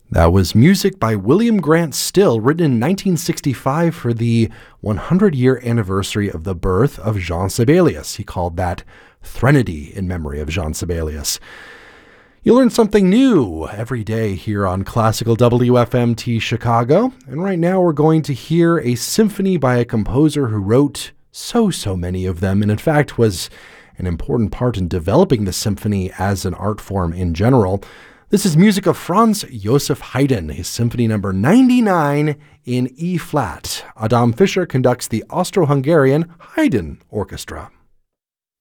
That was music by William Grant Still, written in 1965 for the 100-year anniversary of the birth of Jean Sibelius. He called that Threnody in memory of Jean Sibelius. You learn something new every day here on Classical WFMT Chicago. And right now we're going to hear a symphony by a composer who wrote so many of them, and in fact was an important part in developing the symphony as an art form in general. This is music of Franz Joseph Haydn, his Symphony number 99 in E-flat. Adam Fischer conducts the Austro-Hungarian Haydn Orchestra.